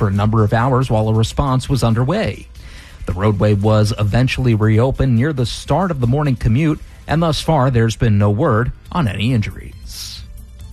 for a number of hours while a response was underway. The roadway was eventually reopened near the start of the morning commute, and thus far there's been no word on any injuries.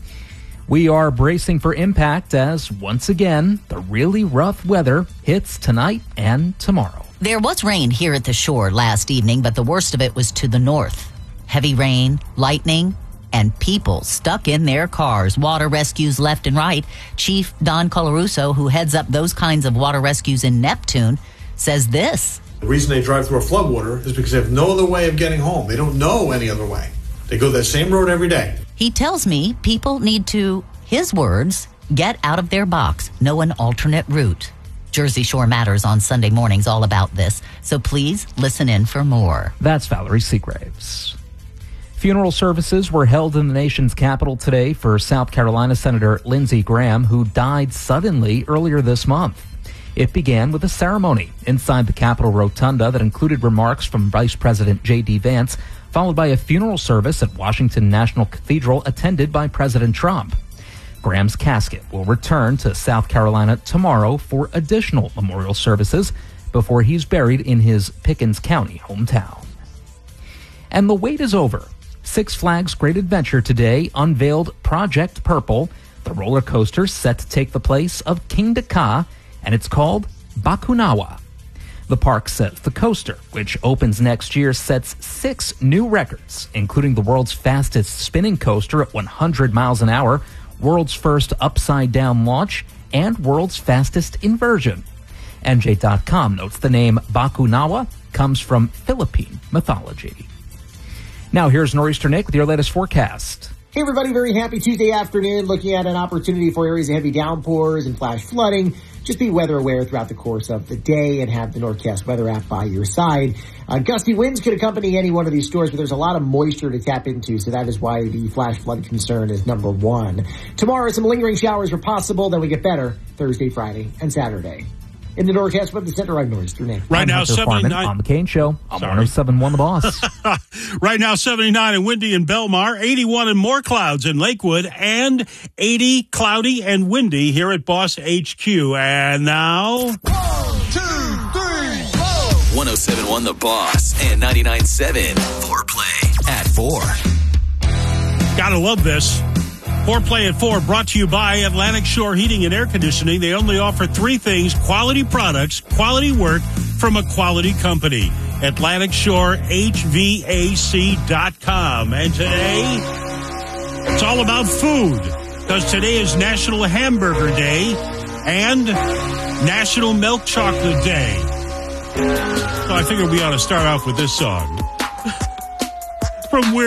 We are bracing for impact as, once again, the really rough weather hits tonight and tomorrow. There was rain here at the shore last evening, but the worst of it was to the north. Heavy rain, lightning, and people stuck in their cars. Water rescues left and right. Chief Don Colarusso, who heads up those kinds of water rescues in Neptune, says this. The reason they drive through a floodwater is because they have no other way of getting home. They don't know any other way. They go that same road every day. He tells me people need to, his words, get out of their box, know an alternate route. Jersey Shore Matters on Sunday mornings all about this, so please listen in for more. That's Valerie Seagraves. Funeral services were held in the nation's capital today for South Carolina Senator Lindsey Graham, who died suddenly earlier this month. It began with a ceremony inside the Capitol Rotunda that included remarks from Vice President J.D. Vance, followed by a funeral service at Washington National Cathedral attended by President Trump. Graham's casket will return to South Carolina tomorrow for additional memorial services before he's buried in his Pickens County hometown. And the wait is over. Six Flags Great Adventure today unveiled Project Purple, the roller coaster set to take the place of Kingda Ka, and it's called Bakunawa. The park says the coaster, which opens next year, sets 6 new records, including the world's fastest spinning coaster at 100 miles an hour, world's first upside-down launch, and world's fastest inversion. NJ.com notes the name Bakunawa comes from Philippine mythology. Now here's Nor'easter Nick with your latest forecast. Hey everybody, very happy Tuesday afternoon. Looking at an opportunity for areas of heavy downpours and flash flooding. Just be weather aware throughout the course of the day and have the Northcast weather app by your side. Gusty winds could accompany any one of these storms, but there's a lot of moisture to tap into, so that is why the flash flood concern is number one. Tomorrow, some lingering showers are possible, then we get better Thursday, Friday, and Saturday. In the Northcast Weather Center, I'm Nor'easter Nick. Right now, 79 on the Kane Show. I'm 107.1 The Boss. Right now, 79 and windy in Belmar, 81 and more clouds in Lakewood, and 80 cloudy and windy here at Boss HQ. And now, 1, 2, 3, 4. 107.1 The Boss and 99.7 Foreplay at 4. Gotta love this. Foreplay at 4 brought to you by Atlantic Shore Heating and Air Conditioning. They only offer 3 things: quality products, quality work from a quality company. Atlantic Shore HVAC.com. And today, it's all about food, because today is National Hamburger Day and National Milk Chocolate Day. So I figured we ought to start off with this song from Weird